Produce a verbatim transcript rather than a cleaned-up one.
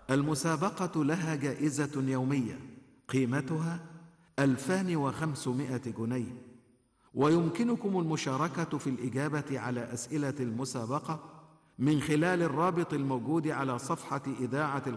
المسابقة لها جائزة يومية قيمتها ألفان وخمسمائة جنيه، ويمكنكم المشاركة في الإجابة على أسئلة المسابقة من خلال الرابط الموجود على صفحة إذاعة